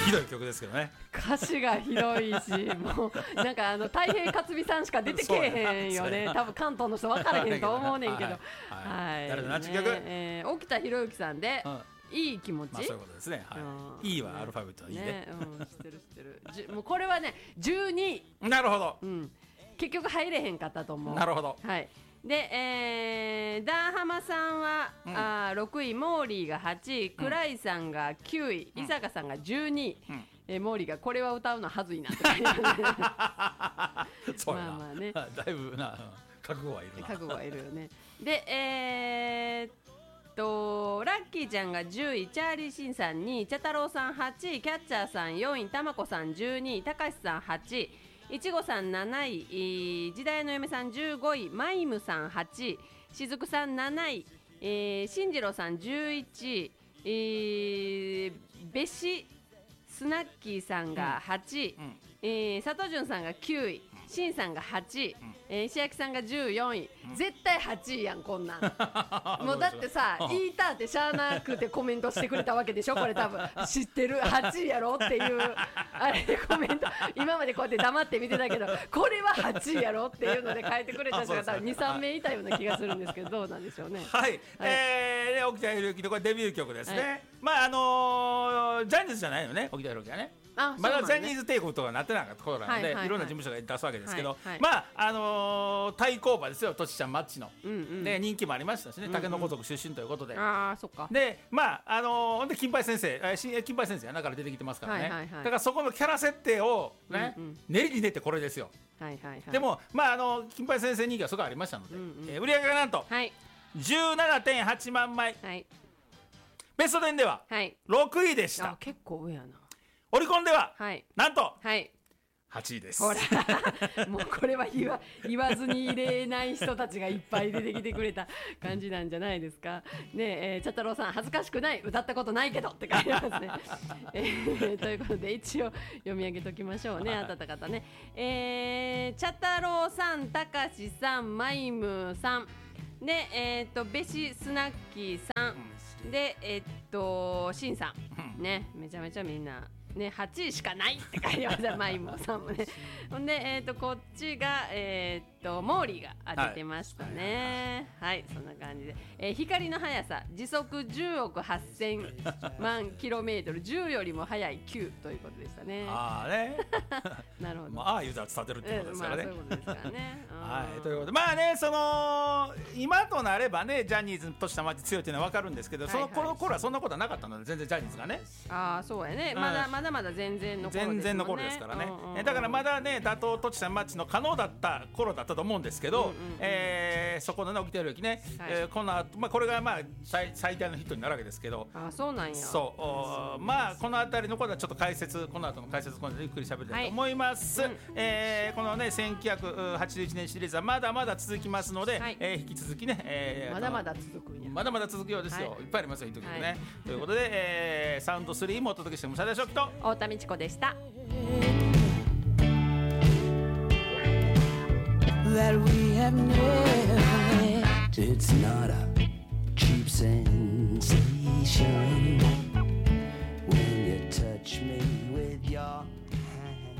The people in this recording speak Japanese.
ひどい曲ですけどね。 歌詞がひどいし、もうなんか太平克美さんしか出てけえへんよね。多分関東の人分からへんと思うねんけど。 はい。誰だなちゅう曲？ 沖田博之さんでいい気持ち。 まあそういうことですね。はい。いいはアルファベットのいいね。 知ってる知ってる。もうこれはね12。 なるほど。 結局入れへんかったと思う。 なるほど。 はい。で、ダーハマさんは、6位、モーリーが8位、クライさんが9位、伊坂さんが12位、モーリーがこれは歌うのはずいなってそうやな。まあまあね。 だいぶな覚悟はいるな。 覚悟はいるよね。で、ラッキーちゃんが10位、チャーリーシンさん2位、茶太郎さん8位、キャッチャーさん4位、たまこさん12位、たかしさん8位、いちごさん7位、時代の嫁さん15位、マイムさん8位、しずくさん7位、しんじろうさん11位、べしスナッキーさんが8位、佐藤潤さんが9位、しんさんが8位、石焼さんが14位、絶対8位やんこんなんもうだってさ言いたってしゃあなくてコメントしてくれたわけでしょ。これ多分知ってる8位やろっていうあれでコメント今までこうやって黙って見てたけどこれは8位やろっていうので書いてくれた人が多分 2,3 名いたような気がするんですけどどうなんでしょうね。 はい、沖田博之のこれデビュー曲ですね。まあジャニーズじゃないよね沖田博之はね。まだジャニーズ帝国とかなってなかった頃なのでいろんな事務所が出すわけですけど、まあ対抗馬ですよとちちゃんマッチの、で人気もありましたしね、竹の子族出身ということで、 そっか。 でまあほんで金八先生金八先生やなから出てきてますからね、だからそこのキャラ設定をね、練りに練ってこれですよ。でもまあ金八先生人気はそこありましたので、売り上げがなんと 17.8 万枚、ベスト10では6位でした。 結構上やな。 オリコンでは、なんと、8位です。 ほらもうこれは言わずに入れない人たちがいっぱい出てきてくれた感じなんじゃないですかね。茶太郎さん恥ずかしくない歌ったことないけどって書いてますねということで一応読み上げときましょうね。当たった方ね、茶太郎さん、たかしさん、マイムさんで、べしスナッキーさんでしんさんね、めちゃめちゃみんなね、8位しかないって書いてましたマイモさんもね。ほんで、こっちが、モーリーが当ててましたね。はい、そんな感じで、光の速さ時速10億8000万キロメートル、10よりも速い9ということでしたね。なるほど。 まあ言うたら伝ってるってことですからね。 そういうことですからね。 はい、ということでまあね、その今となればねジャニーズとした街強いっていうのは分かるんですけど、その頃はそんなことはなかったので全然ジャニーズがね。 そうやね。まだ全然の頃ですもんね。 全然の頃ですからね。だからまだね打倒とちさんマッチの可能だった頃だったと思うんですけど、そこのね沖田博之ね、この後これがまあ最大のヒットになるわけですけど。 そうなんや。 そうまあこの辺りのことはちょっと解説、この後の解説今度ゆっくり喋りたいと思います。このね1981年シリーズはまだまだ続きますので、引き続きね、 まだまだ続くんや。 まだまだ続くようですよ。いっぱいありますよヒット曲ね。ということで、サウンド3もお届けして武者田食と太田美智子でした。 That we have never met. It's not a cheap sensation when you touch me with your